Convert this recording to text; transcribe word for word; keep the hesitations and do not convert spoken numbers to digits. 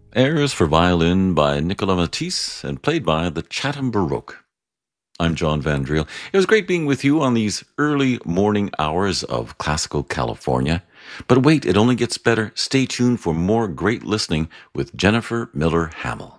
Airs for violin by Nicolas Matisse and played by the Chatham Baroque. I'm John Van Driel. It was great being with you on these early morning hours of classical California. But wait, it only gets better. Stay tuned for more great listening with Jennifer Miller Hamill.